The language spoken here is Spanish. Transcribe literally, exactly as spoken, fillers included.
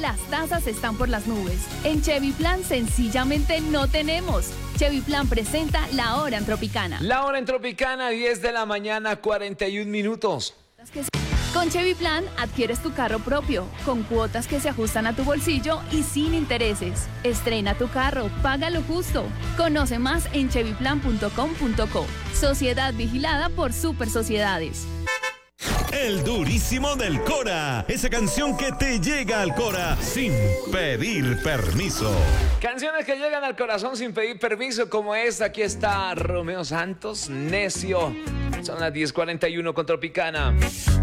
las tasas están por las nubes. En Chevy Plan sencillamente no tenemos. Chevy Plan presenta La Hora en Tropicana. La Hora en Tropicana, diez de la mañana, cuarenta y un minutos. Con Chevy Plan adquieres tu carro propio, con cuotas que se ajustan a tu bolsillo y sin intereses. Estrena tu carro, paga lo justo. Conoce más en chevy plan punto com punto co. Sociedad vigilada por Super Sociedades. El durísimo del Cora, esa canción que te llega al Cora sin pedir permiso. Canciones que llegan al corazón sin pedir permiso, como esta. Aquí está Romeo Santos, Necio. Son las diez cuarenta y uno con Tropicana.